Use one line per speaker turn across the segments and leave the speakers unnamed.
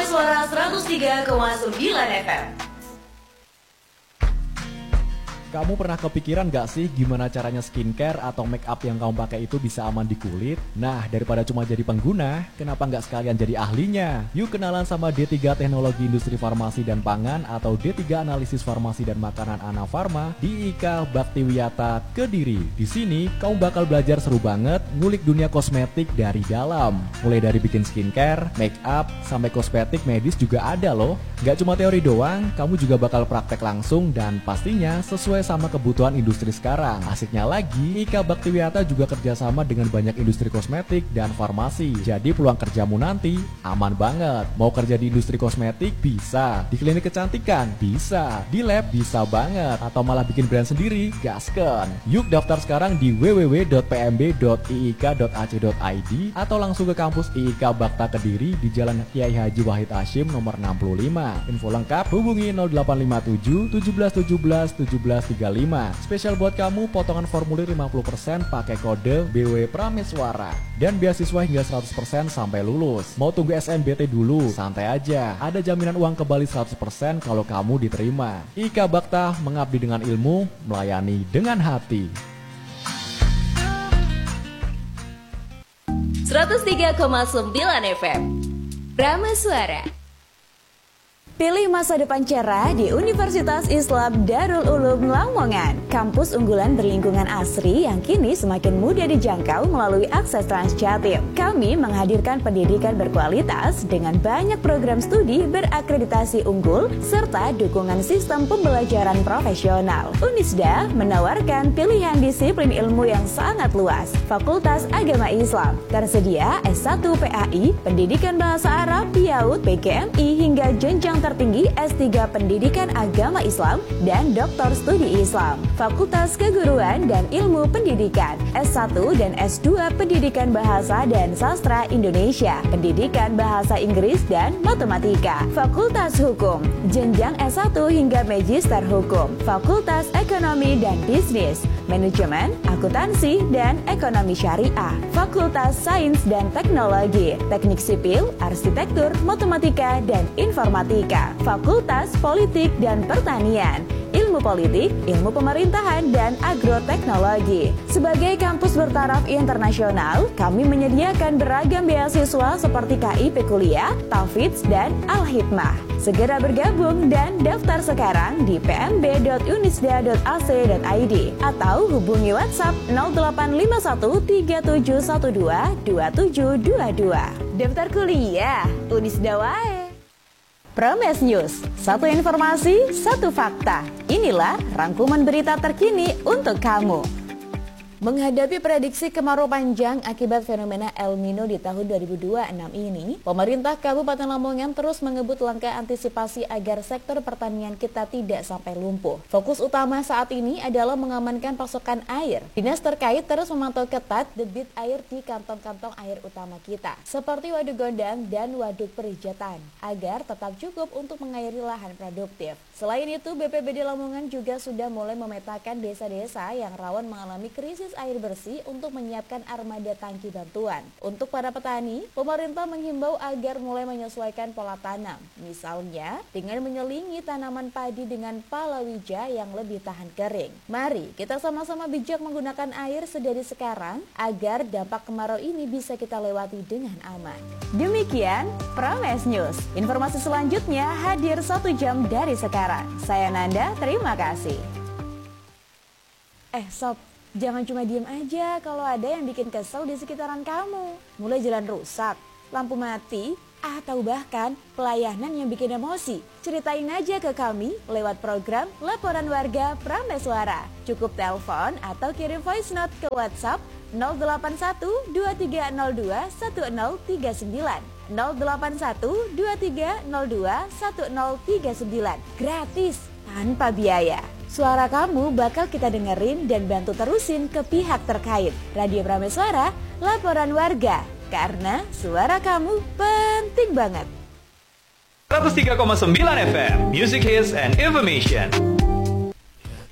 Prime Suara 103,9 FM.
Kamu pernah kepikiran gak sih gimana caranya skincare atau make up yang kamu pakai itu bisa aman di kulit? Nah, daripada cuma jadi pengguna, kenapa gak sekalian jadi ahlinya? Yuk kenalan sama D3 Teknologi Industri Farmasi dan Pangan atau D3 Analisis Farmasi dan Makanan Ana Farma di IK Baktiwiyata Kediri. Di sini kamu bakal belajar seru banget ngulik dunia kosmetik dari dalam. Mulai dari bikin skincare, make up, sampai kosmetik medis juga ada loh. Gak cuma teori doang, kamu juga bakal praktek langsung dan pastinya sesuai sama kebutuhan industri sekarang. Asiknya lagi, IK Baktiwiyata juga kerjasama dengan banyak industri kosmetik dan farmasi. Jadi peluang kerjamu nanti aman banget. Mau kerja di industri kosmetik? Bisa. Di klinik kecantikan? Bisa. Di lab? Bisa banget. Atau malah bikin brand sendiri? Gasken. Yuk daftar sekarang di www.pmb.iik.ac.id atau langsung ke kampus IIK Bakta Kediri di Jalan Kiai Haji Wahid Hashim nomor 65. Info lengkap hubungi 0857 1717 1735. Spesial buat kamu, potongan formulir 50% pakai kode BW Prameswara dan beasiswa hingga 100% sampai lulus. Mau tunggu SNBT dulu? Santai aja. Ada jaminan uang kembali 100% kalau kamu diterima. IK Bakta, mengabdi dengan ilmu, melayani dengan hati.
103,9 FM. Prameswara.
Pilih masa depan cerah di Universitas Islam Darul Ulum Lamongan. Kampus unggulan berlingkungan asri yang kini semakin mudah dijangkau melalui akses Transjatim. Kami menghadirkan pendidikan berkualitas dengan banyak program studi berakreditasi unggul serta dukungan sistem pembelajaran profesional. Unisda menawarkan pilihan disiplin ilmu yang sangat luas. Fakultas Agama Islam tersedia S1 PAI, Pendidikan Bahasa Arab, PIAUD, PGMI hingga jenjang tertinggi S3 Pendidikan Agama Islam dan Doktor Studi Islam. Fakultas Keguruan dan Ilmu Pendidikan S1 dan S2 Pendidikan Bahasa dan Sastra Indonesia, Pendidikan Bahasa Inggris dan Matematika. Fakultas Hukum, jenjang S1 hingga Magister Hukum. Fakultas Ekonomi dan Bisnis, Manajemen, Akuntansi, dan Ekonomi Syariah. Fakultas Sains dan Teknologi, Teknik Sipil, Arsitektur, Matematika, dan Informatika. Fakultas Politik dan Pertanian, Ilmu Politik, Ilmu Pemerintahan, dan Agroteknologi. Sebagai kampus bertaraf internasional, kami menyediakan beragam beasiswa seperti KIP Kuliah, Tafidz, dan Al-Hikmah. Segera bergabung dan daftar sekarang di pmb.unisda.ac.id atau hubungi WhatsApp 0851 3712 2722. Daftar kuliah, Unisda wae. Prames News, satu informasi, satu fakta. Inilah rangkuman berita terkini untuk kamu. Menghadapi prediksi kemarau panjang akibat fenomena El Nino di tahun 2026 ini, pemerintah Kabupaten Lamongan terus mengebut langkah antisipasi agar sektor pertanian kita tidak sampai lumpuh. Fokus utama saat ini adalah mengamankan pasokan air. Dinas terkait terus memantau ketat debit air di kantong-kantong air utama kita, seperti Waduk Gondang dan Waduk Perijatan, agar tetap cukup untuk mengairi lahan produktif. Selain itu, BPBD Lamongan juga sudah mulai memetakan desa-desa yang rawan mengalami krisis air bersih untuk menyiapkan armada tangki bantuan. Untuk para petani, pemerintah menghimbau agar mulai menyesuaikan pola tanam. Misalnya, dengan menyelingi tanaman padi dengan palawija yang lebih tahan kering. Mari kita sama-sama bijak menggunakan air sedari sekarang agar dampak kemarau ini bisa kita lewati dengan aman. Demikian Prames News. Informasi selanjutnya hadir 1 jam dari sekarang. Saya Nanda, terima kasih. Sob, jangan cuma diem aja kalau ada yang bikin kesel di sekitaran kamu. Mulai jalan rusak, lampu mati, atau bahkan pelayanan yang bikin emosi. Ceritain aja ke kami lewat program Laporan Warga Prameswara. Cukup telepon atau kirim voice note ke WhatsApp 081 2302 1039 081 2302 1039. Gratis, tanpa biaya. Suara kamu bakal kita dengerin dan bantu terusin ke pihak terkait. Radio Prameswara, Laporan Warga. Karena suara kamu penting banget.
103,9 FM, Music Hits and Information.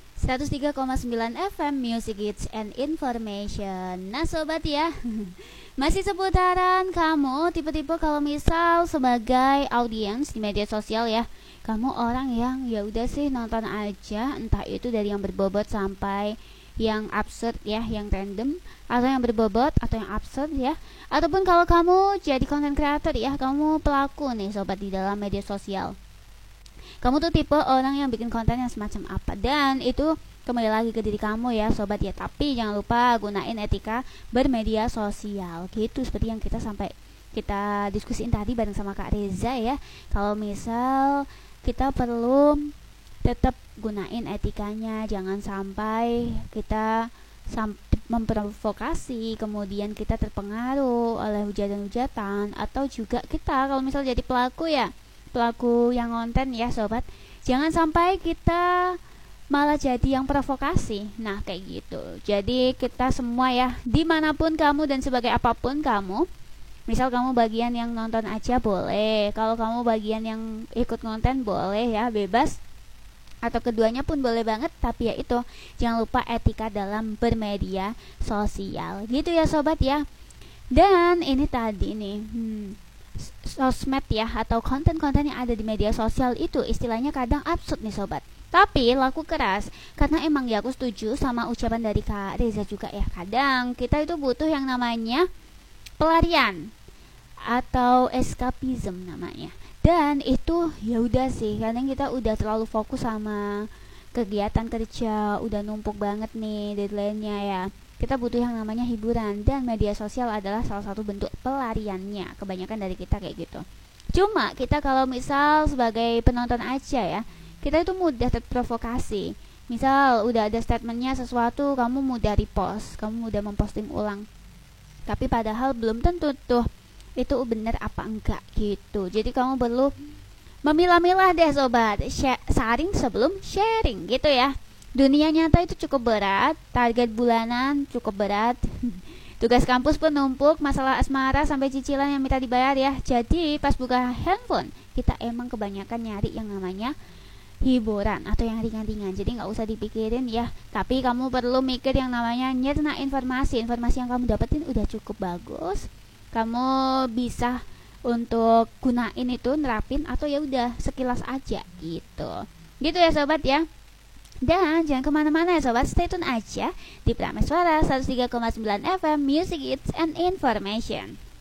103,9 FM Music Hits and Information. Nah sobat ya, Masih seputaran kamu tipe-tipe kalau misal sebagai audiens di media sosial ya, kamu orang yang ya udah sih nonton aja, entah itu dari yang berbobot sampai yang absurd ya, yang random, atau yang berbobot atau yang absurd ya. Ataupun kalau kamu jadi content creator ya, kamu pelaku nih sobat di dalam media sosial. Kamu tuh tipe orang yang bikin konten yang semacam apa, dan itu kembali lagi ke diri kamu ya sobat ya. Tapi jangan lupa gunain etika bermedia sosial gitu, seperti yang kita diskusiin tadi bareng sama Kak Reza ya. Kalau misal kita perlu tetap gunain etikanya, jangan sampai kita memprovokasi, kemudian kita terpengaruh oleh hujatan-hujatan, atau juga kita kalau misal jadi pelaku yang konten ya sobat, jangan sampai kita malah jadi yang provokasi. Nah kayak gitu. Jadi kita semua ya, dimanapun kamu dan sebagai apapun kamu, misal kamu bagian yang nonton aja boleh, kalau kamu bagian yang ikut konten boleh ya, bebas, atau keduanya pun boleh banget. Tapi ya itu, jangan lupa etika dalam bermedia sosial gitu ya sobat ya. Dan ini tadi nih sosmed ya, atau konten-konten yang ada di media sosial itu istilahnya kadang absurd nih sobat, tapi laku keras. Karena emang ya aku setuju sama ucapan dari Kak Reza juga ya, kadang kita itu butuh yang namanya pelarian atau escapism namanya. Dan itu ya udah sih, kadang kita udah terlalu fokus sama kegiatan kerja, udah numpuk banget nih deadline-nya ya. Kita butuh yang namanya hiburan, dan media sosial adalah salah satu bentuk pelariannya. Kebanyakan dari kita kayak gitu. Cuma kita kalau misal sebagai penonton aja ya, kita itu mudah terprovokasi. Misal udah ada statementnya sesuatu, kamu mudah repost, kamu mudah memposting ulang. Tapi padahal belum tentu tuh itu benar apa enggak gitu. Jadi kamu perlu memilah-milah deh sobat, saring sebelum sharing gitu ya. Dunia nyata itu cukup berat, target bulanan cukup berat, tugas kampus pun numpuk, masalah asmara sampai cicilan yang minta dibayar ya. Jadi pas buka handphone, kita emang kebanyakan nyari yang namanya hiburan atau yang ringan-ringan. Jadi nggak usah dipikirin ya. Tapi kamu perlu mikir yang namanya nyerna informasi yang kamu dapetin udah cukup bagus. Kamu bisa untuk gunain itu, nerapin, atau ya udah sekilas aja gitu. Gitu ya sobat ya. Dan jangan kemana-mana ya sobat, stay tune aja di Prameswara 103,9 FM Music Hits and Information.